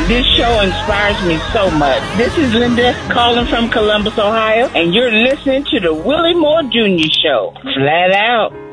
This show inspires me so much. This is Linda calling from Columbus, Ohio, and you're listening to the Willie Moore Jr. Show. Flat out.